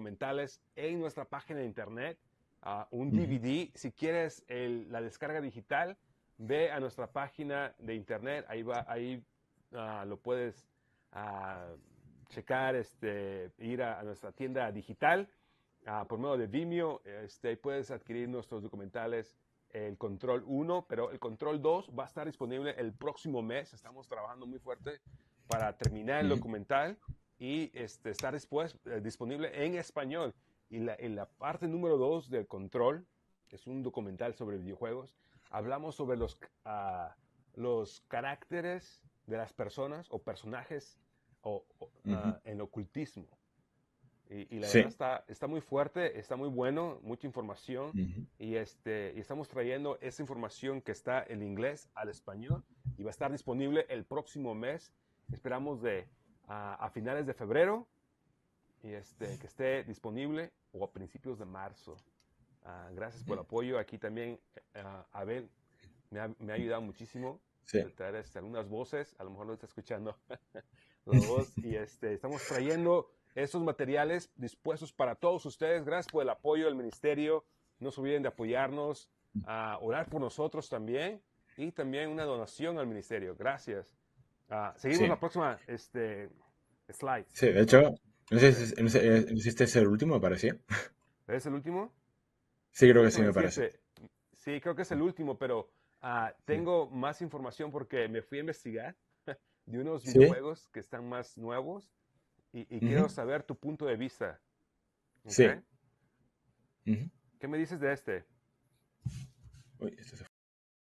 documentales en nuestra página de internet, un DVD. Si quieres la descarga digital, ve a nuestra página de internet, ahí lo puedes checar, ir a nuestra tienda digital por medio de Vimeo. Ahí puedes adquirir nuestros documentales, el Control 1, pero el Control 2 va a estar disponible el próximo mes. Estamos trabajando muy fuerte para terminar el documental y estar después disponible en español. Y en la parte número 2 del Control, que es un documental sobre videojuegos, hablamos sobre los caracteres de las personas o personajes en ocultismo. Y la verdad está muy fuerte, está muy bueno, mucha información. Y estamos trayendo esa información que está en inglés al español y va a estar disponible el próximo mes. Esperamos a finales de febrero y que esté disponible o a principios de marzo. Gracias por el apoyo. Aquí también Abel me ha ayudado muchísimo a traer algunas voces. A lo mejor no está escuchando la voz. Y estamos trayendo estos materiales dispuestos para todos ustedes. Gracias por el apoyo del ministerio. No se olviden de apoyarnos, orar por nosotros también y también una donación al ministerio. Gracias. Seguimos la próxima slide. Sí, de hecho, no sé si este es el último, me parecía. ¿Es el último? Sí, creo que sí, Déjame me parece. decirte. Sí, creo que es el último, pero tengo más información porque me fui a investigar de unos Sí, videojuegos que están más nuevos y quiero saber tu punto de vista. ¿Ok? sí. ¿Qué me dices de este? Uy, esto se